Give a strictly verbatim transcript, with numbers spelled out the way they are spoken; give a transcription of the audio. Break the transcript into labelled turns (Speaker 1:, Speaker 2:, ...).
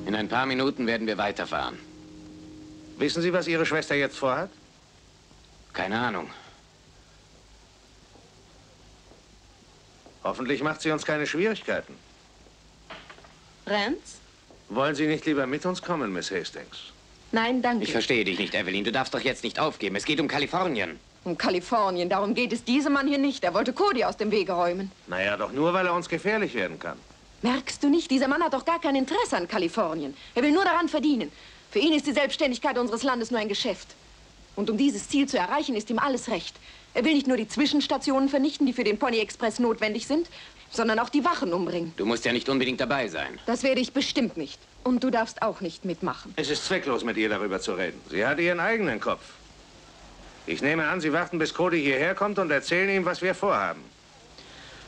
Speaker 1: In ein paar Minuten werden wir weiterfahren.
Speaker 2: Wissen Sie, was Ihre Schwester jetzt vorhat?
Speaker 1: Keine Ahnung.
Speaker 2: Hoffentlich macht sie uns keine Schwierigkeiten.
Speaker 3: Renz?
Speaker 2: Wollen Sie nicht lieber mit uns kommen, Miss Hastings?
Speaker 3: Nein, danke.
Speaker 1: Ich verstehe dich nicht, Evelyn. Du darfst doch jetzt nicht aufgeben. Es geht um Kalifornien.
Speaker 3: Um Kalifornien, darum geht es diesem Mann hier nicht. Er wollte Cody aus dem Wege räumen.
Speaker 2: Naja, doch nur, weil er uns gefährlich werden kann.
Speaker 3: Merkst du nicht, dieser Mann hat doch gar kein Interesse an Kalifornien. Er will nur daran verdienen. Für ihn ist die Selbstständigkeit unseres Landes nur ein Geschäft. Und um dieses Ziel zu erreichen, ist ihm alles recht. Er will nicht nur die Zwischenstationen vernichten, die für den Pony Express notwendig sind, sondern auch die Wachen umbringen.
Speaker 1: Du musst ja nicht unbedingt dabei sein.
Speaker 3: Das werde ich bestimmt nicht. Und du darfst auch nicht mitmachen.
Speaker 2: Es ist zwecklos, mit ihr darüber zu reden. Sie hat ihren eigenen Kopf. Ich nehme an, Sie warten, bis Cody hierher kommt und erzählen ihm, was wir vorhaben.